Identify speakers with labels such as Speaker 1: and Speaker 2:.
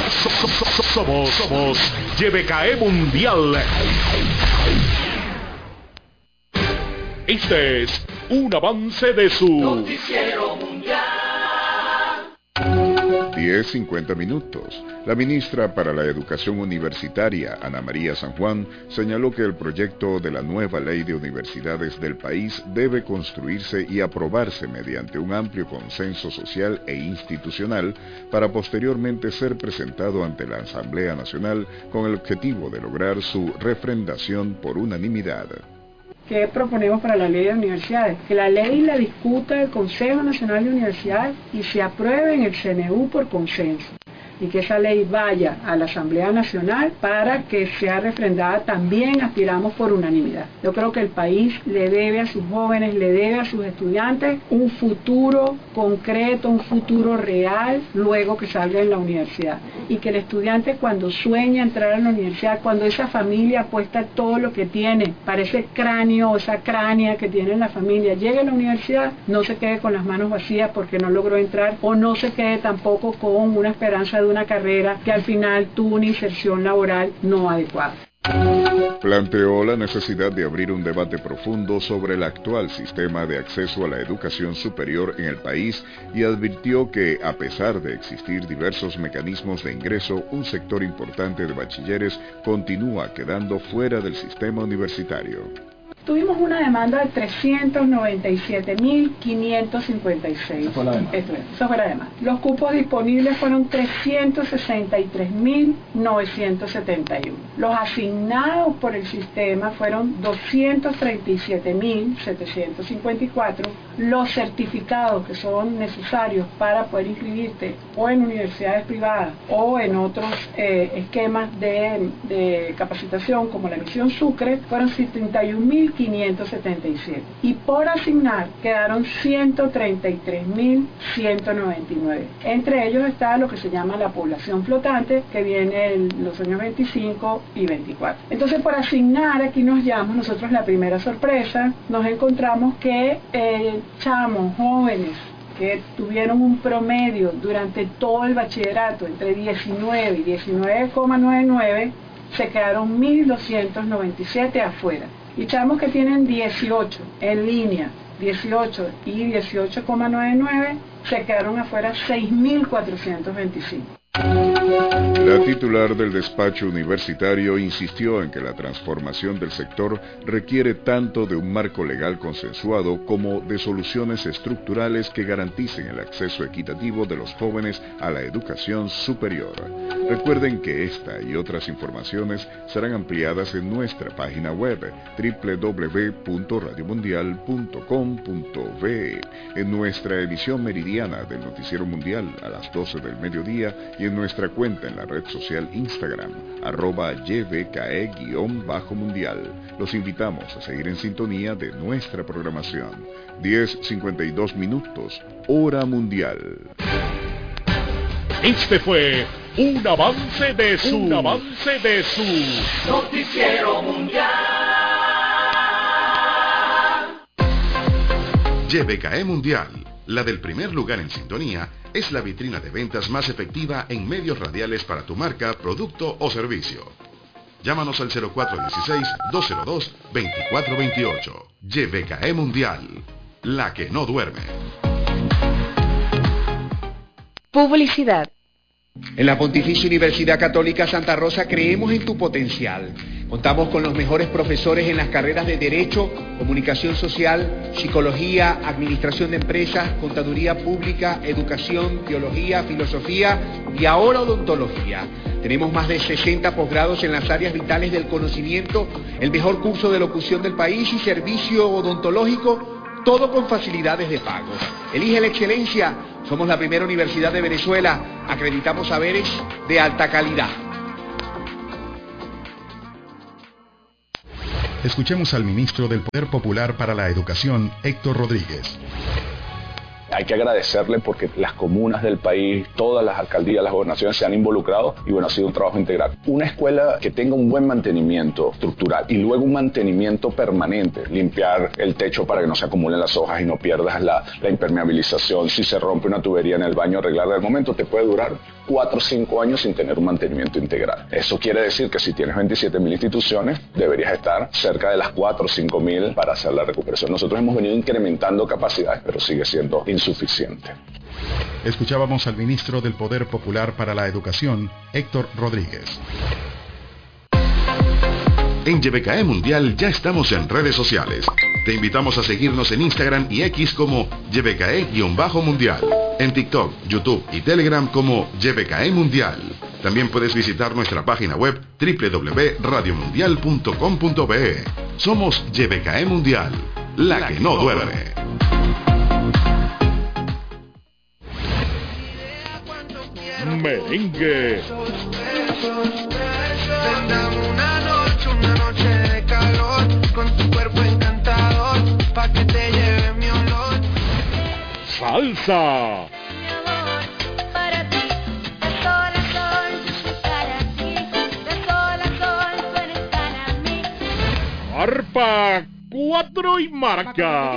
Speaker 1: Somos YBKE Mundial. Este es un avance de su Noticiero Mundial.
Speaker 2: 10:50 minutos. La ministra para la Educación Universitaria, Ana María San Juan, señaló que el proyecto de la nueva ley de universidades del país debe construirse y aprobarse mediante un amplio consenso social e institucional para posteriormente ser presentado ante la Asamblea Nacional con el objetivo de lograr su refrendación por unanimidad.
Speaker 3: ¿Qué proponemos para la ley de universidades? Que la ley la discuta el Consejo Nacional de Universidades y se apruebe en el CNU por consenso. Y que esa ley vaya a la Asamblea Nacional para que sea refrendada. También aspiramos por unanimidad. Yo creo que el país le debe a sus jóvenes, le debe a sus estudiantes un futuro concreto, un futuro real, luego que salga en la universidad. Y que el estudiante cuando sueña entrar a la universidad, cuando esa familia apuesta todo lo que tiene para ese cráneo o esa cránea que tiene la familia, llegue a la universidad, no se quede con las manos vacías porque no logró entrar, o no se quede tampoco con una esperanza de una carrera que al final tuvo una inserción laboral no adecuada.
Speaker 2: Planteó la necesidad de abrir un debate profundo sobre el actual sistema de acceso a la educación superior en el país y advirtió que, a pesar de existir diversos mecanismos de ingreso, un sector importante de bachilleres continúa quedando fuera del sistema universitario.
Speaker 3: Tuvimos una demanda de 397.556. Esa fue la demanda. Los cupos disponibles fueron 363.971. Los asignados por el sistema fueron 237.754. Los certificados que son necesarios para poder inscribirte o en universidades privadas o en otros esquemas de capacitación como la Misión Sucre fueron 71.577. Y por asignar quedaron 133.199. Entre ellos está lo que se llama la población flotante, que viene en los años 25 y 24. Entonces, por asignar, aquí nos llamamos nosotros la primera sorpresa, nos encontramos que chamos jóvenes que tuvieron un promedio durante todo el bachillerato entre 19 y 19,99, se quedaron 1.297 afuera. Y chamos que tienen 18 en línea, 18 y 18,99, se quedaron afuera 6.425.
Speaker 2: La titular del despacho universitario insistió en que la transformación del sector requiere tanto de un marco legal consensuado como de soluciones estructurales que garanticen el acceso equitativo de los jóvenes a la educación superior. Recuerden que esta y otras informaciones serán ampliadas en nuestra página web www.radiomundial.com.be, en nuestra emisión meridiana del Noticiero Mundial a las 12 del mediodía y en nuestra cuenta en la red social Instagram, @YBKE_mundial. Los invitamos a seguir en sintonía de nuestra programación. 10:52 minutos, hora mundial.
Speaker 1: Este fue un avance de su Noticiero Mundial.
Speaker 4: YBKE Mundial, la del primer lugar en sintonía, es la vitrina de ventas más efectiva en medios radiales para tu marca, producto o servicio. Llámanos al 0416-202-2428. YBKE Mundial, la que no duerme.
Speaker 5: Publicidad.
Speaker 6: En la Pontificia Universidad Católica Santa Rosa creemos en tu potencial. Contamos con los mejores profesores en las carreras de Derecho, Comunicación Social, Psicología, Administración de Empresas, Contaduría Pública, Educación, Teología, Filosofía y ahora Odontología. Tenemos más de 60 posgrados en las áreas vitales del conocimiento, el mejor curso de locución del país y servicio odontológico, todo con facilidades de pago. Elige la excelencia. Somos la primera universidad de Venezuela. Acreditamos saberes de alta calidad.
Speaker 4: Escuchemos al ministro del Poder Popular para la Educación, Héctor Rodríguez.
Speaker 7: hay que agradecerle porque las comunas del país, todas las alcaldías, las gobernaciones se han involucrado y bueno, ha sido un trabajo integral. Una escuela que tenga un buen mantenimiento estructural y luego un mantenimiento permanente, limpiar el techo para que no se acumulen las hojas y no pierdas la impermeabilización. Si se rompe una tubería en el baño, arreglarla al momento te puede durar 4 o 5 años sin tener un mantenimiento integral. Eso quiere decir que si tienes 27.000 instituciones, deberías estar cerca de las 4 o 5.000 para hacer la recuperación. Nosotros hemos venido incrementando capacidades, pero sigue siendo insuficiente.
Speaker 4: Escuchábamos al ministro del Poder Popular para la Educación, Héctor Rodríguez. En YBKE Mundial ya estamos en redes sociales. Te invitamos a seguirnos en Instagram y X como YBKE-Mundial. En TikTok, YouTube y Telegram como YBKE Mundial. También puedes visitar nuestra página web www.radiomundial.com.be. Somos YBKE Mundial, la que no duerme.
Speaker 1: Merengue.
Speaker 8: Una noche de calor, con tu cuerpo encantador, pa' que te lleve mi olor.
Speaker 1: Salsa.
Speaker 9: Mi amor, para ti, de sol a sol, para ti, de sol a sol, tú eres para mí.
Speaker 1: Arpa 4 y marca.